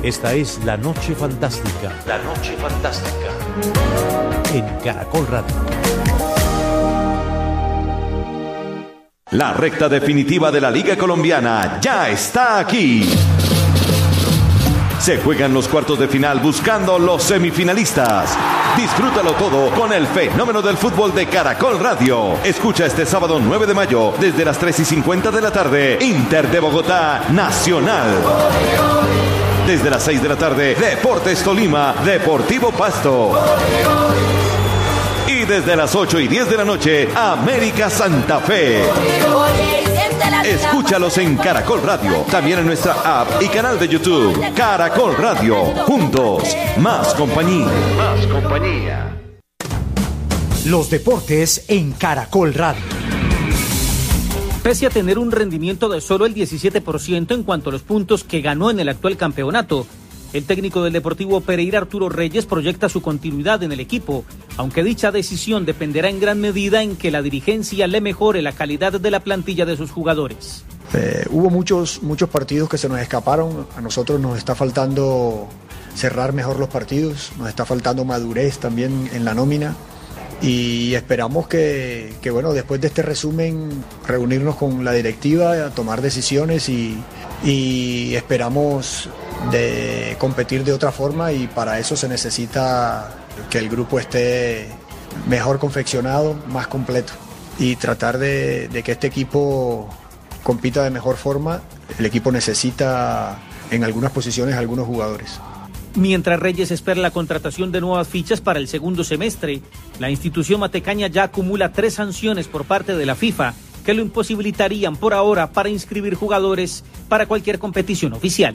Esta es La Noche Fantástica. La Noche Fantástica. En Caracol Radio. La recta definitiva de la Liga Colombiana ya está aquí. Se juegan los cuartos de final buscando los semifinalistas. Disfrútalo todo con el fenómeno del fútbol de Caracol Radio. Escucha este sábado 9 de mayo desde las 3:50 de la tarde. Inter de Bogotá, Nacional. Desde las 6 de la tarde, Deportes Tolima, Deportivo Pasto. Y desde las 8:10 de la noche, América Santa Fe. Escúchalos en Caracol Radio, también en nuestra app y canal de YouTube. Caracol Radio, juntos, más compañía. Más compañía. Los deportes en Caracol Radio. Pese a tener un rendimiento de solo el 17% en cuanto a los puntos que ganó en el actual campeonato, el técnico del Deportivo Pereira, Arturo Reyes, proyecta su continuidad en el equipo, aunque dicha decisión dependerá en gran medida en que la dirigencia le mejore la calidad de la plantilla de sus jugadores. Hubo muchos partidos que se nos escaparon. A nosotros nos está faltando cerrar mejor los partidos, nos está faltando madurez también en la nómina. Y esperamos que bueno, después de este resumen, reunirnos con la directiva, tomar decisiones y esperamos de competir de otra forma, y para eso se necesita que el grupo esté mejor confeccionado, más completo, y tratar de que este equipo compita de mejor forma. El equipo necesita en algunas posiciones algunos jugadores. Mientras Reyes espera la contratación de nuevas fichas para el segundo semestre, la institución matecaña ya acumula 3 sanciones por parte de la FIFA que lo imposibilitarían por ahora para inscribir jugadores para cualquier competición oficial.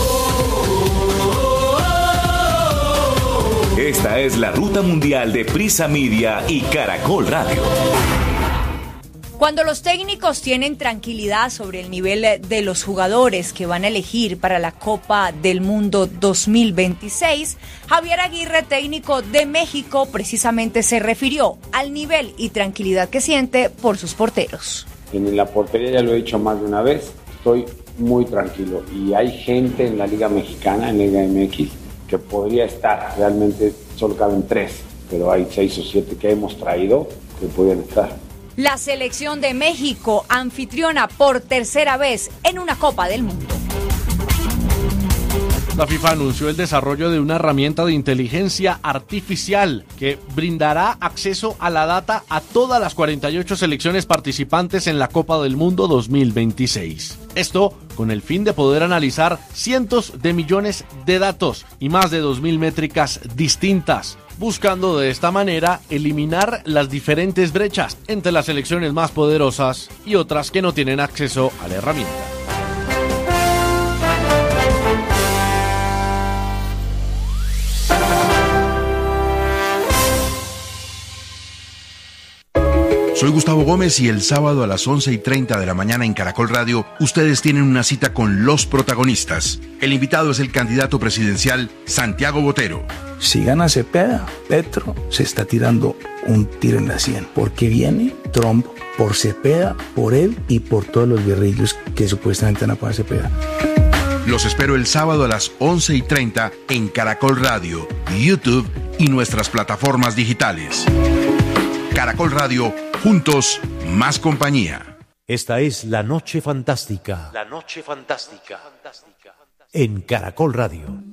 Esta es la ruta mundial de Prisa Media y Caracol Radio. Cuando los técnicos tienen tranquilidad sobre el nivel de los jugadores que van a elegir para la Copa del Mundo 2026, Javier Aguirre, técnico de México, precisamente se refirió al nivel y tranquilidad que siente por sus porteros. En la portería, ya lo he dicho más de una vez, estoy muy tranquilo, y hay gente en la Liga Mexicana, en la Liga MX, que podría estar, realmente solo caben 3, pero hay 6 o 7 que hemos traído que podrían estar. La selección de México, anfitriona por tercera vez en una Copa del Mundo. La FIFA anunció el desarrollo de una herramienta de inteligencia artificial que brindará acceso a la data a todas las 48 selecciones participantes en la Copa del Mundo 2026. Esto con el fin de poder analizar cientos de millones de datos y más de 2.000 métricas distintas, buscando de esta manera eliminar las diferentes brechas entre las selecciones más poderosas y otras que no tienen acceso a la herramienta. Soy Gustavo Gómez y el sábado a las 11:30 de la mañana en Caracol Radio, ustedes tienen una cita con los protagonistas. El invitado es el candidato presidencial Santiago Botero. Si gana Cepeda, Petro se está tirando un tiro en la sien, porque viene Trump por Cepeda, por él y por todos los guerrillos que supuestamente van a apoyar a Cepeda. Los espero el sábado a las 11:30 en Caracol Radio, YouTube y nuestras plataformas digitales. Caracol Radio, juntos, más compañía. Esta es La Noche Fantástica. La Noche Fantástica. En Caracol Radio.